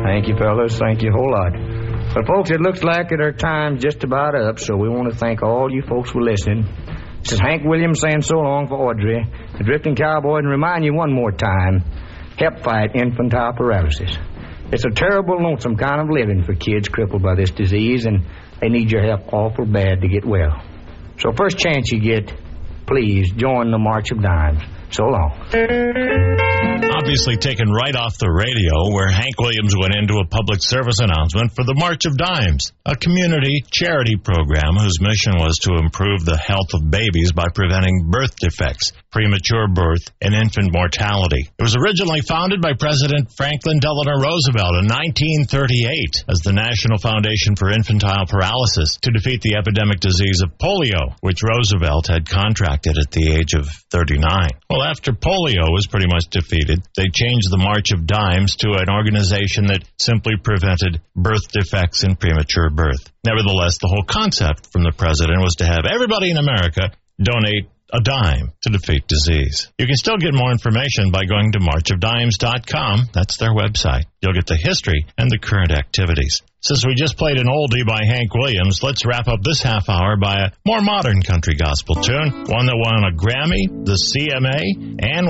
Thank you, fellas. Thank you a whole lot. Well, folks, it looks like that our time's just about up, so we want to thank all you folks for listening. This is Hank Williams saying so long for Audrey, the Drifting Cowboy, and remind you one more time, help fight infantile paralysis. It's a terrible, lonesome kind of living for kids crippled by this disease, and they need your help awful bad to get well. So first chance you get, please join the March of Dimes. So long. Obviously taken right off the radio, where Hank Williams went into a public service announcement for the March of Dimes, a community charity program whose mission was to improve the health of babies by preventing birth defects, premature birth, and infant mortality. It was originally founded by President Franklin Delano Roosevelt in 1938 as the National Foundation for Infantile Paralysis to defeat the epidemic disease of polio, which Roosevelt had contracted at the age of 39. Well, after polio was pretty much defeated, they changed the March of Dimes to an organization that simply prevented birth defects and premature birth. Nevertheless, the whole concept from the president was to have everybody in America donate a dime to defeat disease. You can still get more information by going to marchofdimes.com. That's their website. You'll get the history and the current activities. Since we just played an oldie by Hank Williams, let's wrap up this half hour by a more modern country gospel tune, one that won a Grammy, the CMA, and